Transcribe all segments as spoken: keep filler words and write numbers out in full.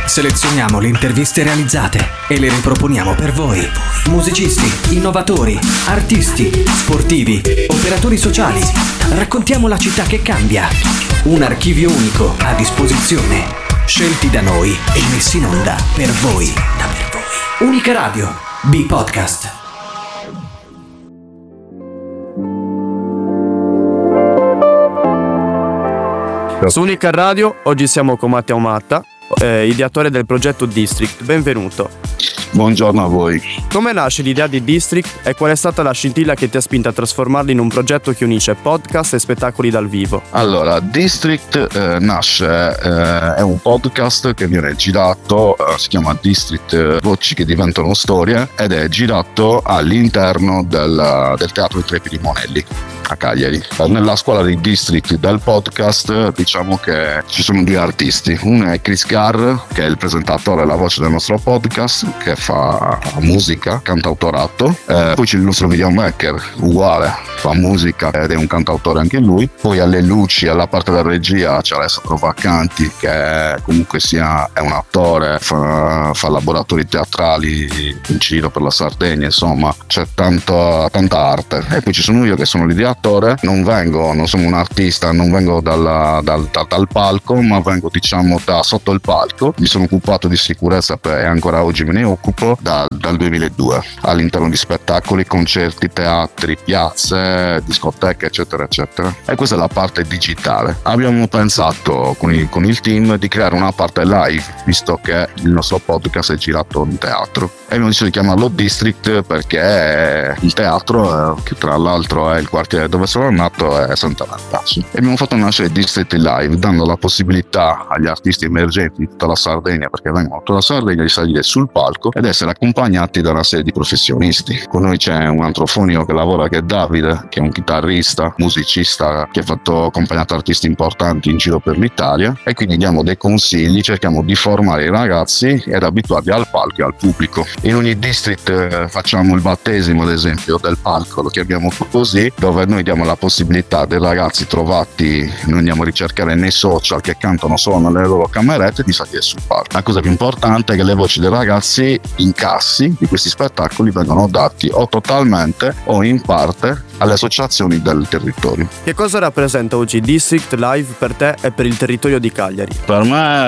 Selezioniamo le interviste realizzate e le riproponiamo per voi. Musicisti, innovatori, artisti, sportivi, operatori sociali. Raccontiamo la città che cambia. Un archivio unico a disposizione. Scelti da noi e messi in onda per voi. Da per voi. Unica Radio. B-Podcast. Su Unica Radio oggi siamo con Matteo Matta, eh, ideatore del progetto District. Benvenuto. Buongiorno a voi. Come nasce l'idea di District e qual è stata la scintilla che ti ha spinto a trasformarlo in un progetto che unisce podcast e spettacoli dal vivo? Allora, District eh, nasce, eh, è un podcast che viene girato, eh, si chiama District eh, Voci che diventano storie, ed è girato all'interno del, del Teatro I Trepidi Monelli a Cagliari. Nella scuola di District del podcast diciamo che ci sono due artisti. Uno è Chris Carr, che è il presentatore e la voce del nostro podcast, che fa musica, cantautorato. Eh, poi c'è il nostro videomaker, uguale, fa musica ed è un cantautore anche lui. Poi alle luci, alla parte della regia c'è Alessandro Vaccanti, che comunque sia è un attore, fa, fa laboratori teatrali in giro per la Sardegna, insomma c'è tanto, tanta arte. E poi ci sono io che sono l'ideatore. Non vengo, non sono un artista, non vengo dal, dal, dal, dal palco, ma vengo diciamo da sotto il palco. Mi sono occupato di sicurezza per, e ancora oggi me ne occupo da, dal duemiladue all'interno di spettacoli, concerti, teatri, piazze, discoteche eccetera eccetera. E questa è la parte digitale. Abbiamo pensato con il, con il team di creare una parte live, visto che il nostro podcast è girato in teatro, e abbiamo deciso di chiamarlo District perché il teatro, che tra l'altro è il quartiere dove sono nato, è Sant'Anastasio. E abbiamo fatto nascere District Live, dando la possibilità agli artisti emergenti di tutta la Sardegna, perché vengono da tutta la Sardegna, di salire sul palco ed essere accompagnati da una serie di professionisti. Con noi c'è un antrofonico che lavora, che è Davide, che è un chitarrista, musicista, che ha fatto accompagnato artisti importanti in giro per l'Italia, e quindi diamo dei consigli, cerchiamo di formare i ragazzi ed abituarli al palco e al pubblico. In ogni district eh, facciamo il battesimo, ad esempio, del palco, lo chiamiamo così, dove noi diamo la possibilità dei ragazzi trovati, noi andiamo a ricercare nei social, che cantano solo nelle loro camerette, di salire sul palco. La cosa più importante è che le voci dei ragazzi, incassi di questi spettacoli, vengono dati o totalmente o in parte alle associazioni del territorio. Che cosa rappresenta oggi District Live per te e per il territorio di Cagliari? Per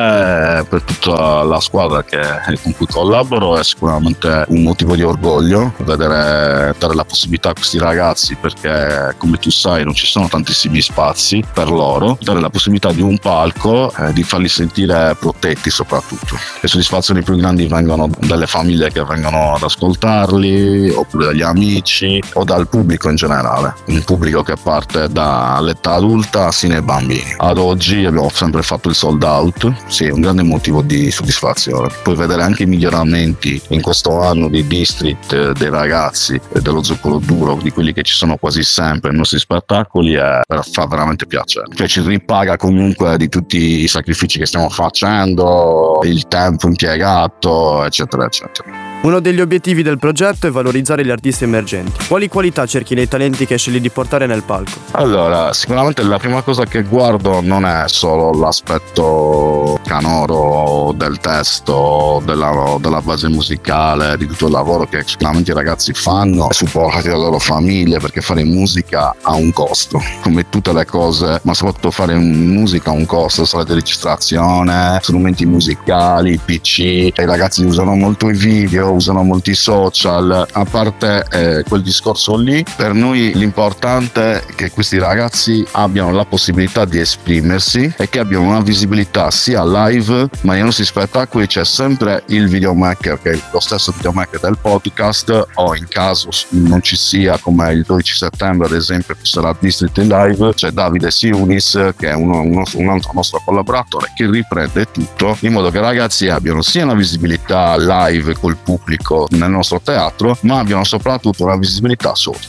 me, per tutta la squadra che, con cui collaboro, è sicuramente un motivo di orgoglio vedere, dare la possibilità a questi ragazzi, perché come tu sai non ci sono tantissimi spazi per loro, dare la possibilità di un palco, eh, di farli sentire protetti soprattutto. Le soddisfazioni più grandi vengono dalle famiglie che vengono ad ascoltarli, oppure dagli amici o dal pubblico in generale. Un pubblico che parte dall'età adulta sino ai bambini. Ad oggi abbiamo sempre fatto il sold out, sì, è un grande motivo di soddisfazione. Puoi vedere anche i miglioramenti in questo anno di District eh, dei ragazzi e dello zucchero duro, di quelli che ci sono quasi sempre nei nostri spettacoli, e fa veramente piacere. Cioè ci ripaga comunque di tutti i sacrifici che stiamo facendo, il tempo impiegato eccetera eccetera. Uno degli obiettivi del progetto è valorizzare gli artisti emergenti. Quali qualità cerchi nei talenti che scegli di portare nel palco? Allora, sicuramente la prima cosa che guardo non è solo l'aspetto canoro del testo, della, della base musicale, di tutto il lavoro che sicuramente i ragazzi fanno, supportati dalle loro famiglie, perché fare musica ha un costo, come tutte le cose, ma soprattutto fare musica ha un costo, sala di registrazione, strumenti musicali, P C, i ragazzi usano molto i video, usano molti social. A parte eh, quel discorso lì, per noi l'importante è che questi ragazzi abbiano la possibilità di esprimersi e che abbiano una visibilità sia live, ma nei nostri spettacoli c'è sempre il videomaker, che è lo stesso videomaker del podcast, o in caso non ci sia, come il dodici settembre ad esempio ci sarà District Live, c'è Davide Siunis, che è uno, uno, un altro nostro collaboratore, che riprende tutto in modo che i ragazzi abbiano sia una visibilità live col pubblico nel nostro teatro, ma abbiano soprattutto una visibilità social.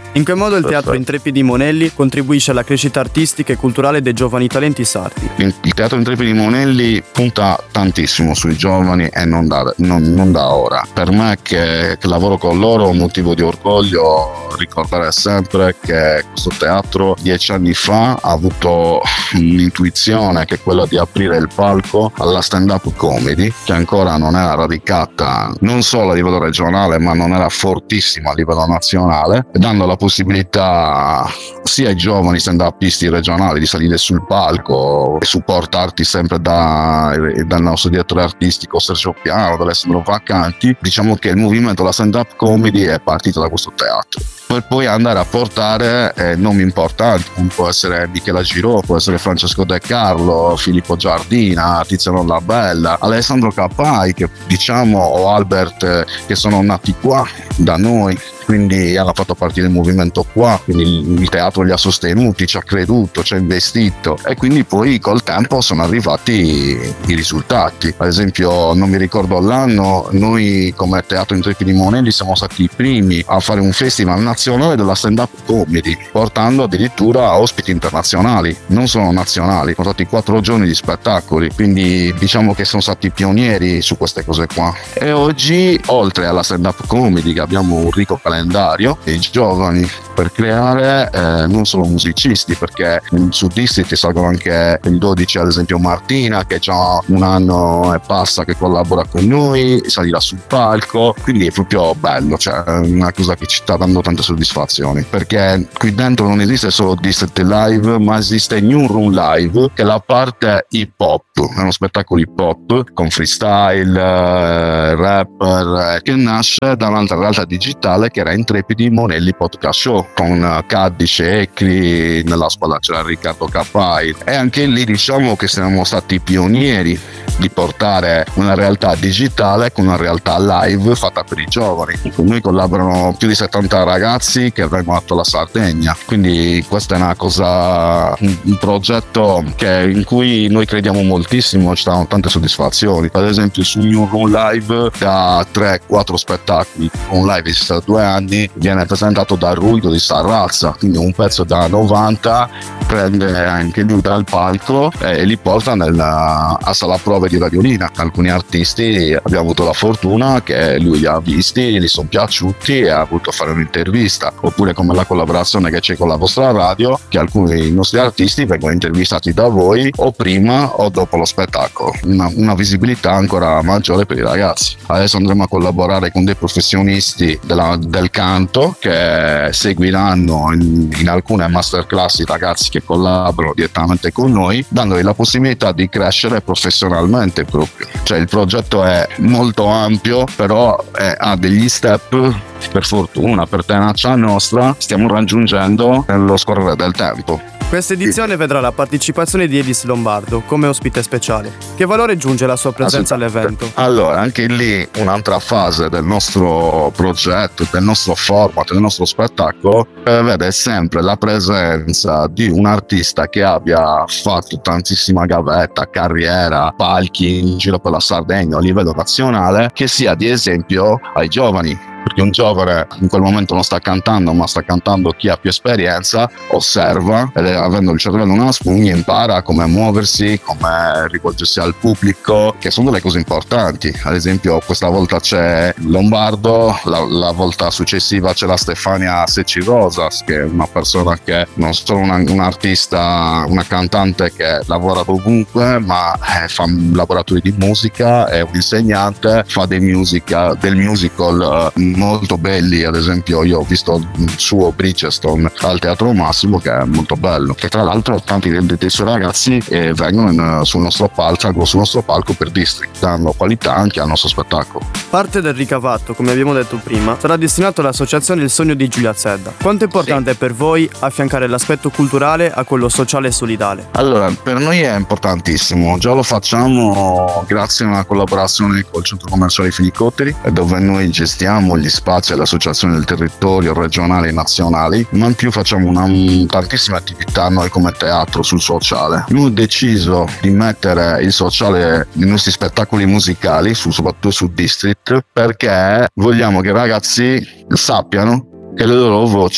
In che modo il Perfetto. Teatro Intrepidi Monelli contribuisce alla crescita artistica e culturale dei giovani talenti sardi? Il il Teatro Intrepidi Monelli punta tantissimo sui giovani e non da, non, non da ora. Per me che, che lavoro con loro è un motivo di orgoglio ricordare sempre che questo teatro dieci anni fa ha avuto un'intuizione, che è quella di aprire il palco alla stand-up comedy, che ancora non era radicata non solo a livello regionale ma non era fortissima a livello nazionale, dando la possibilità sia ai giovani stand-upisti regionali di salire sul palco e supportarti sempre da, dal nostro direttore artistico Sergio Piano, da Alessandro Vaccanti. Diciamo che il movimento della stand-up comedy è partito da questo teatro, per poi andare a portare eh, nomi importanti, come può essere Michela Girò, può essere Francesco De Carlo, Filippo Giardina, Tiziano Labella, Alessandro Capai, che diciamo, o Albert, eh, che sono nati qua da noi, quindi hanno fatto partire il movimento qua, quindi il teatro li ha sostenuti, ci ha creduto, ci ha investito, e quindi poi col tempo sono arrivati i risultati. Ad esempio, non mi ricordo l'anno, noi come Teatro Intrepidi Monelli siamo stati i primi a fare un festival nazionale della stand-up comedy, portando addirittura ospiti internazionali, non solo nazionali. Sono stati quattro giorni di spettacoli, quindi diciamo che sono stati pionieri su queste cose qua. E oggi, oltre alla stand-up comedy, che abbiamo un ricco calendario dei giovani per creare eh, non solo musicisti, perché su District salgono anche il dodici, ad esempio Martina, che già un anno e passa che collabora con noi, salirà sul palco, quindi è proprio bello, cioè è una cosa che ci sta dando tante soddisfazioni, perché qui dentro non esiste solo District Live, ma esiste New Room Live, che è la parte hip hop, è uno spettacolo hip hop con freestyle, eh, rapper, eh, che nasce da un'altra realtà digitale che era Intrepidi Monelli Podcast Show, con Cadice, Ecri, nella squadra c'era Riccardo Capai, e anche lì diciamo che siamo stati pionieri di portare una realtà digitale con una realtà live fatta per i giovani. Con noi collaborano più di settanta ragazzi che vengono dalla Sardegna, quindi questa è una cosa, un, un progetto che, in cui noi crediamo moltissimo, ci danno tante soddisfazioni. Ad esempio su New Room Live, da tre quattro spettacoli, un live esiste da due anni, viene presentato da Ruido di Sarrazza, quindi un pezzo da novanta, prende anche lui dal palco e li porta nella, a sala prove di Radiolina. Alcuni artisti abbiamo avuto la fortuna che lui li ha visti, gli sono piaciuti e ha voluto fare un'intervista, oppure come la collaborazione che c'è con la vostra radio, che alcuni dei nostri artisti vengono intervistati da voi o prima o dopo lo spettacolo, una, una visibilità ancora maggiore per i ragazzi. Adesso andremo a collaborare con dei professionisti della, del canto che seguiranno in, in alcune masterclass i ragazzi che collaborano direttamente con noi, dandogli la possibilità di crescere professionalmente proprio. Cioè il progetto è molto ampio, però è, ha degli step, per fortuna, per tenacia nostra, stiamo raggiungendo nello scorrere del tempo. Questa edizione vedrà la partecipazione di Elis Lombardo come ospite speciale. Che valore giunge la sua presenza all'evento? Allora, anche lì un'altra fase del nostro progetto, del nostro format, del nostro spettacolo, prevede sempre la presenza di un artista che abbia fatto tantissima gavetta, carriera, palchi in giro per la Sardegna a livello nazionale, che sia di esempio ai giovani. Perché un giovane in quel momento non sta cantando, ma sta cantando chi ha più esperienza, osserva, ed avendo il cervello una spugna impara come muoversi, come rivolgersi al pubblico, che sono delle cose importanti. Ad esempio questa volta c'è Lombardo, la, la volta successiva c'è la Stefania Secci Rosas, che è una persona che non solo una, un artista, una cantante che lavora ovunque, ma eh, fa laboratori di musica, è un insegnante, fa dei musica, del musical uh, molto belli. Ad esempio io ho visto il suo Bridgestone al Teatro Massimo, che è molto bello, che tra l'altro tanti dei, dei suoi ragazzi eh, vengono in, sul nostro palco sul nostro palco per District, danno qualità anche al nostro spettacolo. Parte del ricavato, come abbiamo detto prima, sarà destinato all'associazione Il Sogno di Giulia Zedda. Quanto è importante sì. per voi affiancare l'aspetto culturale a quello sociale e solidale? Allora, per noi è importantissimo, già lo facciamo grazie a una collaborazione col Centro Commerciale Fenicotteri, dove noi gestiamo gli spazi alle associazioni del territorio regionali e nazionali, ma in più facciamo una, tantissime attività noi come teatro sul sociale. Abbiamo deciso di mettere il sociale nei nostri spettacoli musicali, su, soprattutto su District, perché vogliamo che i ragazzi sappiano che le loro voci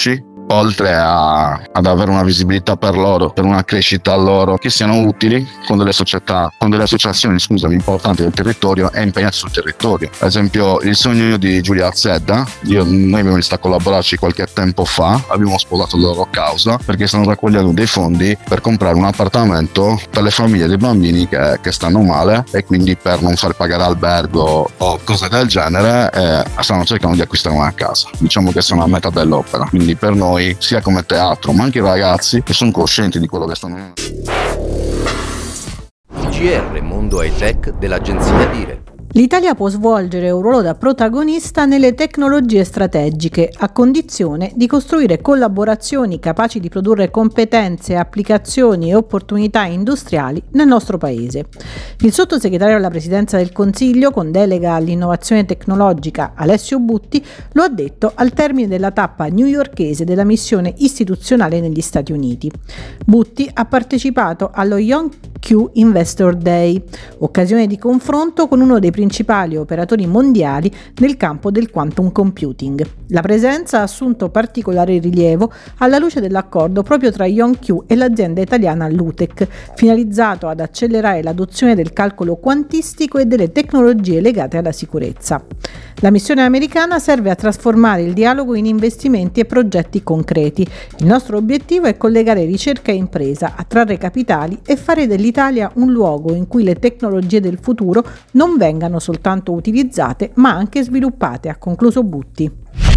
oltre a, ad avere una visibilità per loro, per una crescita loro, che siano utili con delle società, con delle associazioni, scusami, importanti del territorio e impegnate sul territorio. Ad esempio il sogno di Giulia Zedda, io, noi abbiamo iniziato a collaborarci qualche tempo fa, abbiamo sposato la loro causa perché stanno raccogliendo dei fondi per comprare un appartamento per le famiglie dei bambini che, che stanno male, e quindi per non far pagare albergo o cose del genere eh, stanno cercando di acquistare una casa. Diciamo che sono a metà dell'opera, quindi per noi sia come teatro ma anche i ragazzi che sono coscienti di quello che stanno. G R Mondo High Tech dell'agenzia Dire. L'Italia può svolgere un ruolo da protagonista nelle tecnologie strategiche, a condizione di costruire collaborazioni capaci di produrre competenze, applicazioni e opportunità industriali nel nostro Paese. Il sottosegretario alla Presidenza del Consiglio, con delega all'innovazione tecnologica, Alessio Butti, lo ha detto al termine della tappa newyorkese della missione istituzionale negli Stati Uniti. Butti ha partecipato allo Young Q Investor Day, occasione di confronto con uno dei principali operatori mondiali nel campo del quantum computing. La presenza ha assunto particolare rilievo alla luce dell'accordo proprio tra IonQ e l'azienda italiana Lutech, finalizzato ad accelerare l'adozione del calcolo quantistico e delle tecnologie legate alla sicurezza. La missione americana serve a trasformare il dialogo in investimenti e progetti concreti. Il nostro obiettivo è collegare ricerca e impresa, attrarre capitali e fare dell'Italia un luogo in cui le tecnologie del futuro non vengano soltanto utilizzate ma anche sviluppate, ha concluso Butti.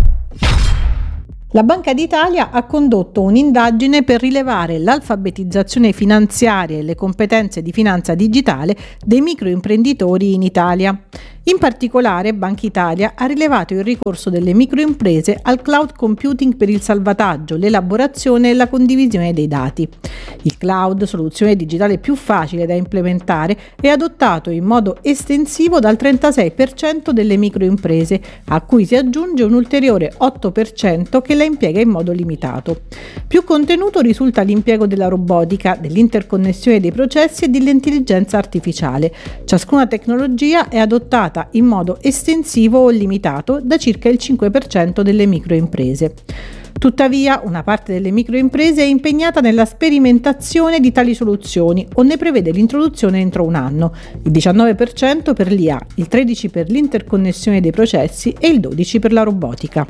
La Banca d'Italia ha condotto un'indagine per rilevare l'alfabetizzazione finanziaria e le competenze di finanza digitale dei microimprenditori in Italia. In particolare, Banca Italia ha rilevato il ricorso delle microimprese al cloud computing per il salvataggio, l'elaborazione e la condivisione dei dati. Il cloud, soluzione digitale più facile da implementare, è adottato in modo estensivo dal trentasei per cento delle microimprese, a cui si aggiunge un ulteriore otto per cento che la impiega in modo limitato. Più contenuto risulta l'impiego della robotica, dell'interconnessione dei processi e dell'intelligenza artificiale. Ciascuna tecnologia è adottata in modo estensivo o limitato da circa il cinque per cento delle microimprese. Tuttavia, una parte delle microimprese è impegnata nella sperimentazione di tali soluzioni o ne prevede l'introduzione entro un anno, il diciannove per cento per l'I A, il tredici per cento per l'interconnessione dei processi e il dodici per cento per la robotica.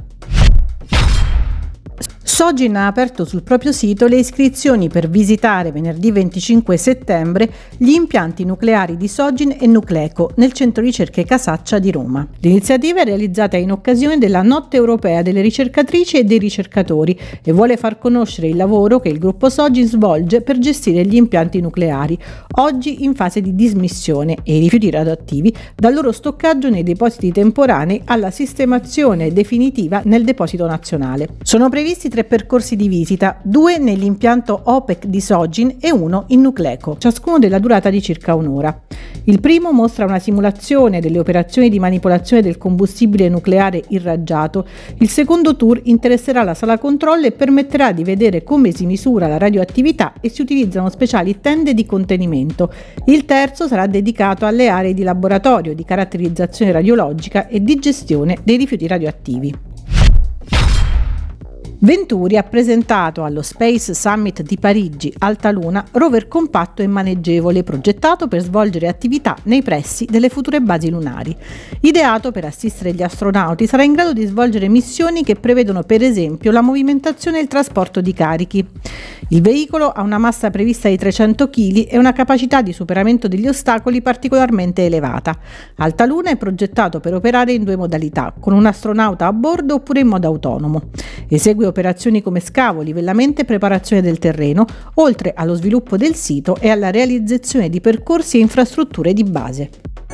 Sogin ha aperto sul proprio sito le iscrizioni per visitare venerdì venticinque settembre gli impianti nucleari di Sogin e Nucleco nel centro ricerche Casaccia di Roma. L'iniziativa è realizzata in occasione della Notte Europea delle ricercatrici e dei ricercatori e vuole far conoscere il lavoro che il gruppo Sogin svolge per gestire gli impianti nucleari, oggi in fase di dismissione, e i rifiuti radioattivi dal loro stoccaggio nei depositi temporanei alla sistemazione definitiva nel deposito nazionale. Sono previsti tre percorsi di visita, due nell'impianto OPEC di Sogin e uno in Nucleco, ciascuno della durata di circa un'ora. Il primo mostra una simulazione delle operazioni di manipolazione del combustibile nucleare irraggiato, il secondo tour interesserà la sala controllo e permetterà di vedere come si misura la radioattività e si utilizzano speciali tende di contenimento. Il terzo sarà dedicato alle aree di laboratorio, di caratterizzazione radiologica e di gestione dei rifiuti radioattivi. Venturi ha presentato allo Space Summit di Parigi Altaluna rover compatto e maneggevole progettato per svolgere attività nei pressi delle future basi lunari. Ideato per assistere gli astronauti, sarà in grado di svolgere missioni che prevedono per esempio la movimentazione e il trasporto di carichi. Il veicolo ha una massa prevista di trecento chili e una capacità di superamento degli ostacoli particolarmente elevata. Altaluna è progettato per operare in due modalità, con un astronauta a bordo oppure in modo autonomo. Esegue operazioni come scavo, livellamento e preparazione del terreno, oltre allo sviluppo del sito e alla realizzazione di percorsi e infrastrutture di base.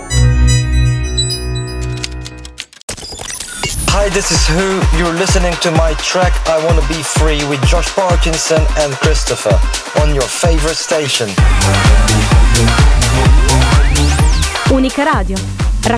Hi, this is Who. You're listening to my track I Wanna Be Free with Josh Parkinson and Christopher on your favorite station. Unica Radio.